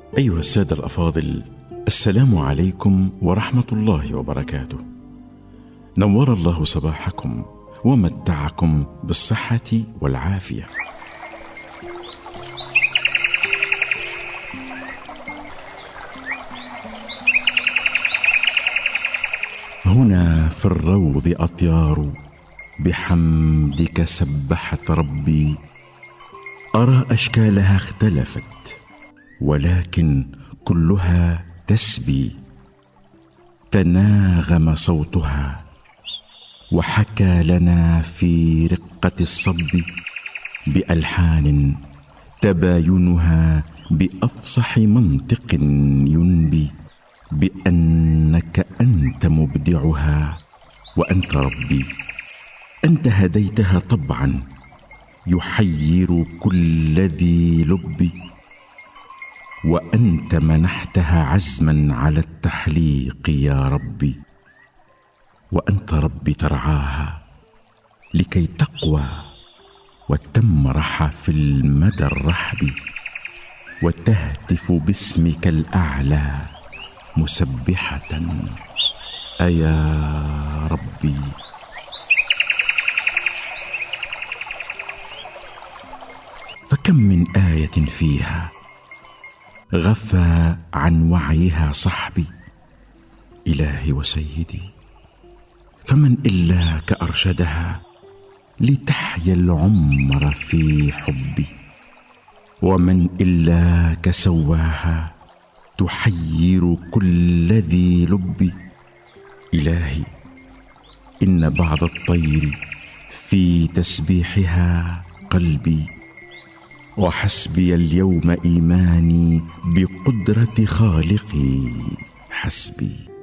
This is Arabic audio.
أيها السادة الأفاضل، السلام عليكم ورحمة الله وبركاته. نور الله صباحكم ومتعكم بالصحة والعافية. هنا في الروض أطيار بحمدك سبحت ربي، أرى أشكالها اختلفت ولكن كلها تسبي. تناغم صوتها وحكى لنا في رقة الصب بألحان تباينها بأفصح منطق ينبي بأنك أنت مبدعها وأنت ربي. أنت هديتها طبعا يحير كل ذي لب، وأنت منحتها عزما على التحليق يا ربي. وأنت ربي ترعاها لكي تقوى وتمرح في المدى الرحب، وتهتف باسمك الأعلى مسبحة أيا ربي. فكم من آية فيها غفى عن وعيها صحبي، إلهي وسيدي، فمن إلاك أرشدها لتحيا العمر في حبي، ومن إلاك سواها تحير كل ذي لب. إلهي، إن بعض الطير في تسبيحها قلبي، وحسبي اليوم إيماني بقدرة خالقي حسبي.